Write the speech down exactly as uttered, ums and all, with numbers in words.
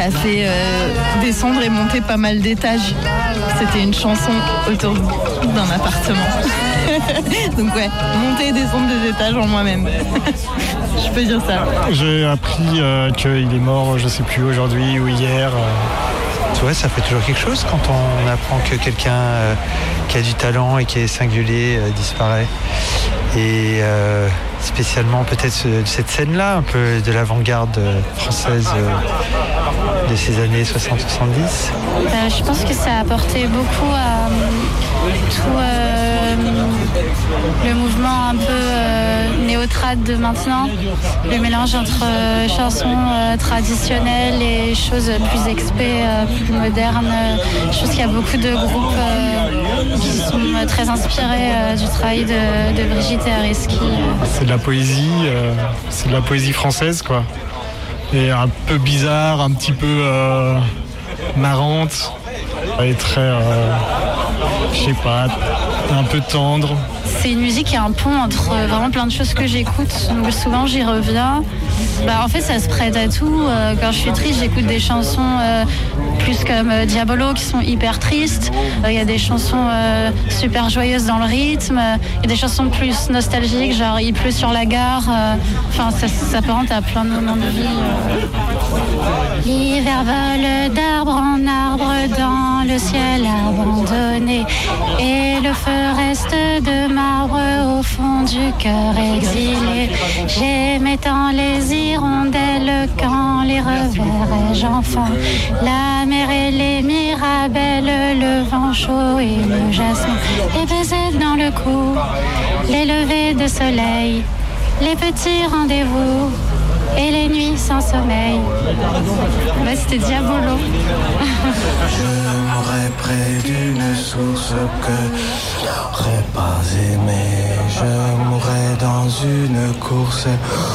a fait euh, descendre et monter pas mal d'étages. C'était une chanson autour d'un appartement. Donc ouais, monter et descendre des étages en moi-même. Je peux dire ça. J'ai appris euh, qu'il est mort, je sais plus, aujourd'hui ou hier. Euh... Tu vois, ça fait toujours quelque chose quand on apprend que quelqu'un euh, qui a du talent et qui est singulier euh, disparaît. Et euh, spécialement peut-être ce, cette scène-là, un peu de l'avant-garde française euh, de ces années soixante soixante-dix. Euh, je pense que ça a apporté beaucoup à euh, tout euh, le mouvement un peu euh, néo-trad de maintenant. Le mélange entre euh, chansons euh, traditionnelles et choses plus expé, euh, plus modernes. Je pense qu'il y a beaucoup de groupes euh, qui sont euh, très inspirés euh, du travail de, de Brigitte et Ariski. C'est de la poésie, euh, c'est de la poésie française, quoi. Et un peu bizarre, un petit peu euh, marrante. Et très, euh, je sais pas, un peu tendre. C'est une musique qui est un pont entre vraiment plein de choses que j'écoute. Donc souvent j'y reviens. Bah, en fait ça se prête à tout. Euh, quand je suis triste, j'écoute des chansons euh, plus comme euh, Diabolo qui sont hyper tristes. Il euh, y a des chansons euh, super joyeuses dans le rythme. Il y a des chansons plus nostalgiques, genre Il pleut sur la gare. Enfin euh, ça s'apparente à plein de moments de vie. Euh. L'hiver vole d'arbre en arbre dans le ciel abandonné. Et le feu reste de marbre au fond du cœur exilé. J'aimais tant les hirondelles quand les reverrai-je enfin. La mer et les mirabelles, le vent chaud et le jasmin. Les baisers dans le cou, les levées de soleil, les petits rendez-vous et les nuits sans sommeil. Bah, c'était Diabolo. Je mourrais près d'une source que je n'aurais pas aimée. Je mourrais dans une course